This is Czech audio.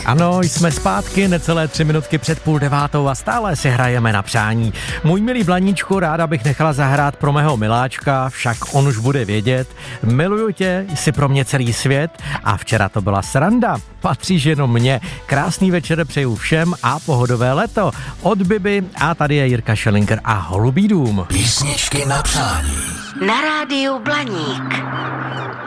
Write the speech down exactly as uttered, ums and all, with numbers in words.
Ano, jsme zpátky, necelé tři minutky před půl devátou a stále si hrajeme na přání. Můj milý Blaníčku, ráda bych nechala zahrát pro mého miláčka, však on už bude vědět. Miluju tě, jsi pro mě celý svět a včera to byla sranda. Patříš jenom mně. Krásný večer přeju všem a pohodové léto. Od Bibi a tady je Jirka Schellinger a Holubý dům. Písničky na přání. Na rádiu Blaník.